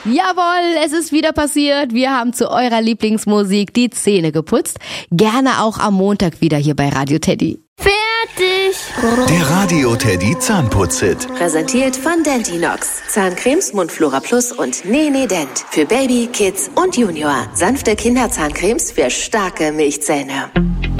Jawohl, es ist wieder passiert. Wir haben zu eurer Lieblingsmusik die Zähne geputzt. Gerne auch am Montag wieder hier bei Radio Teddy. Fertig! Der Radio Teddy Zahnputz-Hit. Präsentiert von Dentinox. Zahncremes, Mundflora Plus und Nene Dent. Für Baby, Kids und Junior. Sanfte Kinderzahncremes für starke Milchzähne.